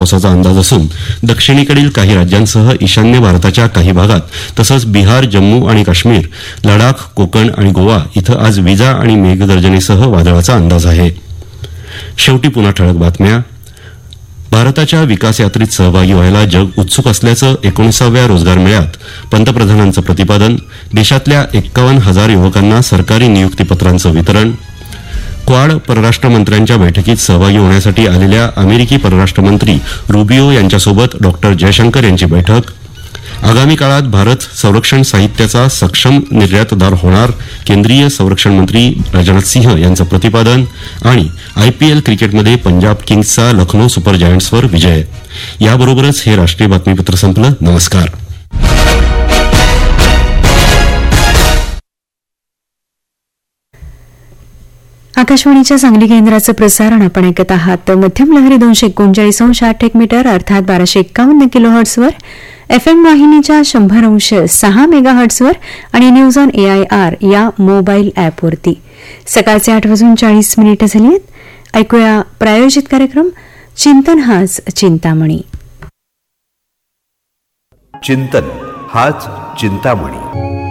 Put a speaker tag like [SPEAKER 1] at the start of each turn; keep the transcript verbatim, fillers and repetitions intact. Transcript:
[SPEAKER 1] पावसाचा अंदाज असून दक्षिणेकडील काही राज्यांसह ईशान्य भारताच्या काही भागात तसंच बिहार, जम्मू आणि काश्मीर, लडाख, कोकण आणि गोवा इथं आज विजा आणि मेघगर्जनेसह वादळाचा अंदाज आहे. शेवटी पुन्हा ठळक बातम्या. भारताच्या विकास यात्रेत सहभागी व्हायला जग उत्सुक असल्याचं एकोणीसाव्या रोजगार मेळ्यात पंतप्रधानांचं प्रतिपादन. देशातल्या एक्कावन्न हजार युवकांना सरकारी नियुक्तीपत्रांचं वितरण. क्वाड परराष्ट्र मंत्र्यांच्या बैठकीत सहभागी होण्यासाठी आलेल्या अमेरिकी परराष्ट्रमंत्री रुबियो यांच्यासोबत डॉक्टर जयशंकर यांची बैठक. आगामी काळात भारत संरक्षण साहित्याचा सक्षम निर्यातदार होणार, केंद्रीय संरक्षण मंत्री राजनाथ सिंह यांचं प्रतिपादन. आणि आयपीएल क्रिकेटमध्ये पंजाब किंग्सचा लखनौ सुपर जायंट्सवर विजय. याबरोबरच हे राष्ट्रीय बातमीपत्र संपलं. नमस्कार.
[SPEAKER 2] आकाशवाणीच्या सांगली केंद्राचं प्रसारण आपण ऐकत आहात. मध्यम लहरी दोनशे एकोणचाळीस अंश आठ एक मीटर अर्थात बाराशे एक्कावन्न किलो हर्ट्सवर, एफ एम वाहिनीच्या शंभर अंश सहा मेगा हर्ट्सवर आणि news on A I R या मोबाईल ॲपवरती. सकाळचे आठ वाजून चाळीस मिनिटं झाली आहेत. ऐकूया प्रायोजित कार्यक्रम चिंतन हाच चिंतामणी.
[SPEAKER 3] चिंतन हाच चिंतामणी.